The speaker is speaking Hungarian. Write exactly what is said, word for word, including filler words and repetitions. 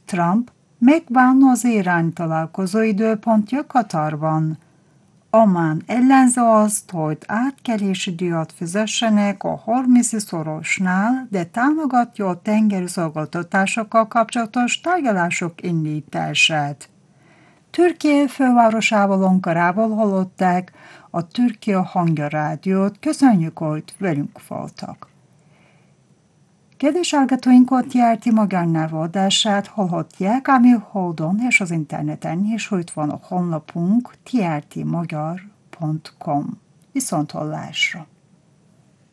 Trump, megvan az Irán találkozó időpontja Katarban. Omán ellenzi azt, hogy átkelési díjat fizessenek a Hormuzi szorosnál, de támogatja a tengeri szolgáltatásokkal kapcsolatos tárgyalások indítását. Türkiye fővárosával, Ankarából hallották a Türkiye Hangja Rádiót. Köszönjük, hogy velünk voltak. Kedves hallgatóinkat, Járti magánnyelvadását hallhatják, ami Holdon és az interneten is, hogy van a honlapunk t r t magyar pont com. Viszont hallásra!